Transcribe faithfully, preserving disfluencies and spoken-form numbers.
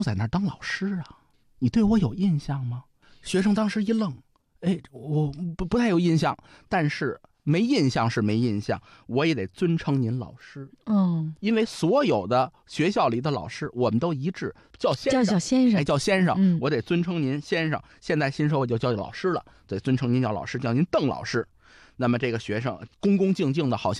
在那儿当老师啊，你对我有印象吗？学生当时一愣，哎，我不不太有印象，但是没印象是没印象，我也得尊称您老师。 嗯， 因为所有的学校里的老师，我们都一致叫先生， 叫叫先生， 哎，叫先生， 嗯、 我得尊称您先生。现在新社会就叫老师了，得尊称您叫老师，叫您邓老师。那么这个学生恭恭敬敬的，好像